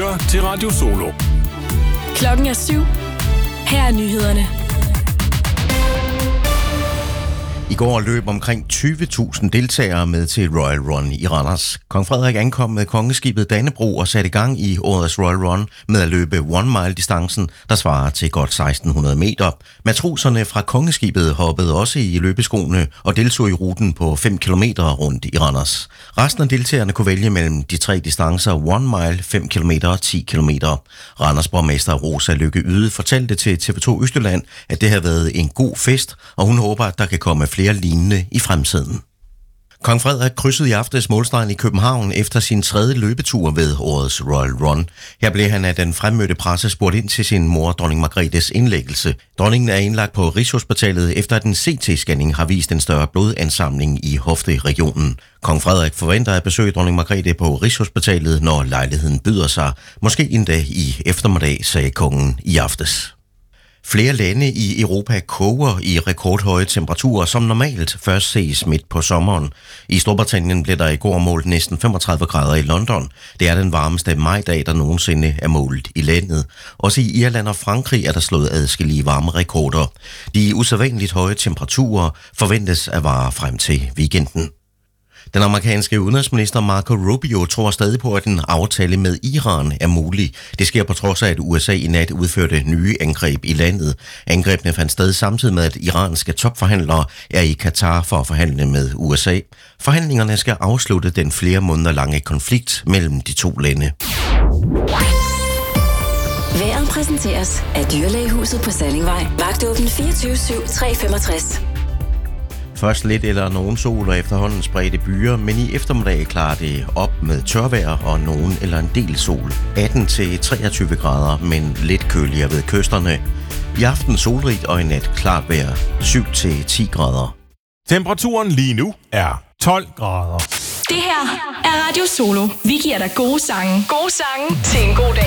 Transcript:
lytter til Radio Solo. Klokken er 7. Her er nyhederne. I går løb omkring 20.000 deltagere med til Royal Run i Randers. Kong Frederik ankom med kongeskibet Dannebrog og satte i gang i årets Royal Run med at løbe 1 mile distancen, der svarer til godt 1600 meter. Matroserne fra kongeskibet hoppede også i løbeskoene og deltog i ruten på 5 kilometer rundt i Randers. Resten af deltagerne kunne vælge mellem de 3 distancer 1 mile, 5 kilometer og 10 kilometer. Randers borgmester Rosa Lykke Yde fortalte til TV2 Østjylland, at det har været en god fest, og hun håber, at der kan komme flere lignende i fremtiden. Kong Frederik krydsede i aftes målstregen i København efter sin 3. løbetur ved årets Royal Run. Her blev han af den fremmødte presse spurgt ind til sin mor, dronning Margrethes indlæggelse. Dronningen er indlagt på Rigshospitalet efter at en CT-scanning har vist en større blodansamling i hofteregionen. Kong Frederik forventer at besøge dronning Margrethe på Rigshospitalet, når lejligheden byder sig. Måske endda i eftermiddag, sagde kongen i aftes. Flere lande i Europa koger i rekordhøje temperaturer, som normalt først ses midt på sommeren. I Storbritannien blev der i går målt næsten 35 grader i London. Det er den varmeste majdag, der nogensinde er målt i landet. Også i Irland og Frankrig er der slået adskillige varme rekorder. De usædvanligt høje temperaturer forventes at vare frem til weekenden. Den amerikanske udenrigsminister Marco Rubio tror stadig på, at en aftale med Iran er mulig. Det sker på trods af, at USA i nat udførte nye angreb i landet. Angrebene fandt sted samtidig med, at iranske topforhandlere er i Katar for at forhandle med USA. Forhandlingerne skal afslutte den flere måneder lange konflikt mellem de to lande. Vejret præsenteres af Dyrlægehuset på Sallingvej. Vagtåben 24/7, 365. Først lidt eller nogen sol og efterhånden spredte byer, men i eftermiddag klarer det op med tørvejr og nogen eller en del sol. 18-23 grader, men lidt køligere ved kysterne. I aften solrigt og i nat klart vejr. 7-10 grader. Temperaturen lige nu er 12 grader. Det her er Radio Solo. Vi giver dig gode sange. Gode sange til en god dag.